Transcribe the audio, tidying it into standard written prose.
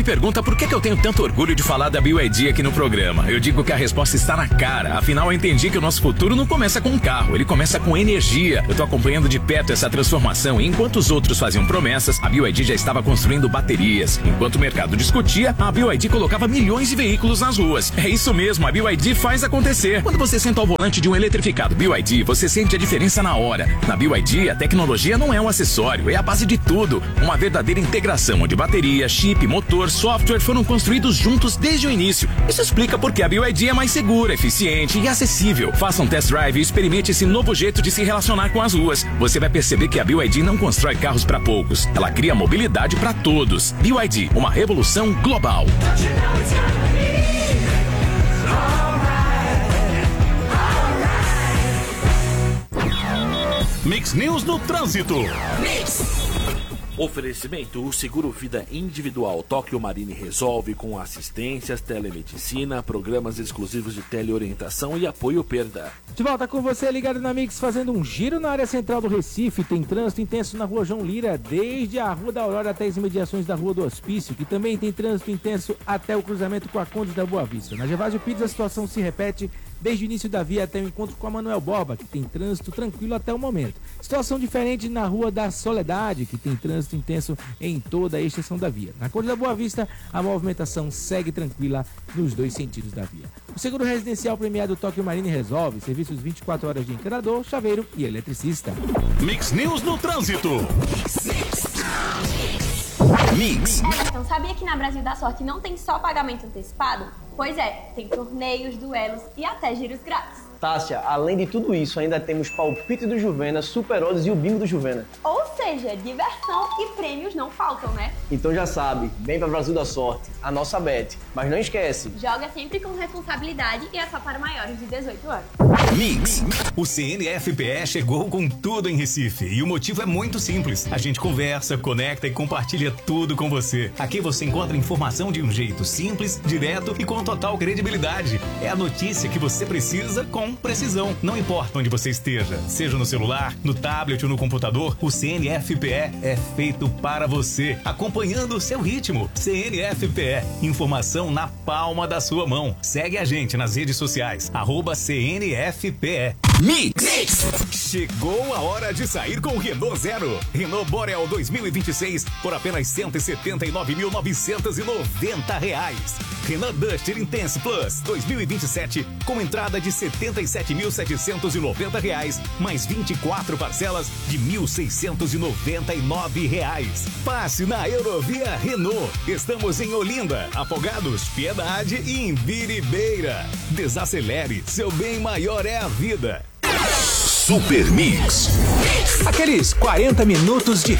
Me pergunta por que eu tenho tanto orgulho de falar da BYD aqui no programa. Eu digo que a resposta está na cara. Afinal, eu entendi que o nosso futuro não começa com um carro, ele começa com energia. Eu tô acompanhando de perto essa transformação e enquanto os outros faziam promessas, a BYD já estava construindo baterias. Enquanto o mercado discutia, a BYD colocava milhões de veículos nas ruas. É isso mesmo, a BYD faz acontecer. Quando você senta ao volante de um eletrificado BYD, você sente a diferença na hora. Na BYD, a tecnologia não é um acessório, é a base de tudo. Uma verdadeira integração onde bateria, chip, motor, software foram construídos juntos desde o início. Isso explica por que a BYD é mais segura, eficiente e acessível. Faça um test drive e experimente esse novo jeito de se relacionar com as ruas. Você vai perceber que a BYD não constrói carros para poucos. Ela cria mobilidade para todos. BYD, uma revolução global. Mix News no Trânsito. Oferecimento: o Seguro Vida Individual Tóquio Marine resolve com assistências, telemedicina, programas exclusivos de teleorientação e apoio perda. De volta com você, ligado na Mix, fazendo um giro na área central do Recife. Tem trânsito intenso na Rua João Lira, desde a Rua da Aurora até as imediações da Rua do Hospício, que também tem trânsito intenso até o cruzamento com a Conde da Boa Vista. Na Gervásio Pires, a situação se repete desde o início da via até o encontro com a Manuel Borba, que tem trânsito tranquilo até o momento. Situação diferente na Rua da Soledade, que tem trânsito intenso em toda a extensão da via. Na Conde da Boa Vista, a movimentação segue tranquila nos dois sentidos da via. O seguro residencial premiado Tóquio Marine resolve serviços 24 horas de encanador, chaveiro e eletricista. Mix News no Trânsito. Mix. Então, sabia que na Brasil da Sorte não tem só pagamento antecipado? Pois é, tem torneios, duelos e até giros grátis. Tássia, além de tudo isso, ainda temos palpite do Juvena, Super Odds e o bingo do Juvena. Ou seja, diversão e prêmios não faltam, né? Então já sabe, vem pra Brasil da Sorte, a nossa bet. Mas não esquece, joga sempre com responsabilidade e é só para maiores de 18 anos. Mix. O CNFPE chegou com tudo em Recife e o motivo é muito simples. A gente conversa, conecta e compartilha tudo com você. Aqui você encontra informação de um jeito simples, direto e com total credibilidade. É a notícia que você precisa com precisão. Não importa onde você esteja, seja no celular, no tablet ou no computador, o CNFPE é feito para você, acompanhando o seu ritmo. CNFPE, informação na palma da sua mão. Segue a gente nas redes sociais, @CNFPE. Mix. Chegou a hora de sair com o Renault Zero. Renault Boreal 2026 por apenas R$179.990. Renault Duster Intense Plus 2027 com entrada de R$77.790, mais 24 parcelas de R$1.699. Passe na Eurovia Renault. Estamos em Olinda, Afogados, Piedade e em Biribeira. Desacelere, seu bem maior é a vida. Super Mix. Aqueles 40 minutos de